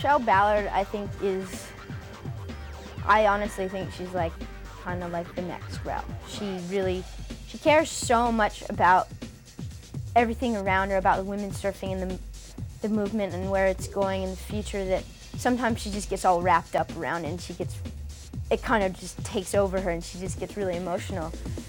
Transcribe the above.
Michelle Ballard, I think, I honestly think she's like kind of like the next Rel. She cares so much about everything around her, about women surfing and the movement and where it's going in the future, that sometimes she just gets all wrapped up around it, and it kind of just takes over her and she just gets really emotional.